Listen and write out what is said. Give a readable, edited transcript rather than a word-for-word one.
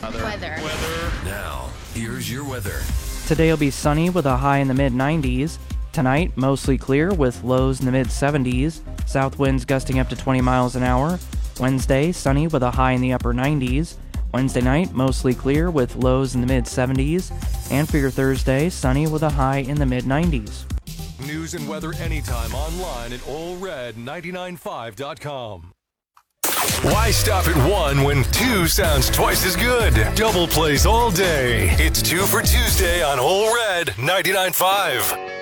Weather. Now, here's your weather. Today will be sunny with a high in the mid-90s. Tonight, mostly clear with lows in the mid-70s. South winds gusting up to 20 miles an hour. Wednesday, sunny with a high in the upper 90s. Wednesday night, mostly clear with lows in the mid-70s. And for your Thursday, sunny with a high in the mid-90s. News and weather anytime online at allred995.com. Why stop at one when two sounds twice as good? Double plays all day. It's 2 for Tuesday on Ole Red 99.5.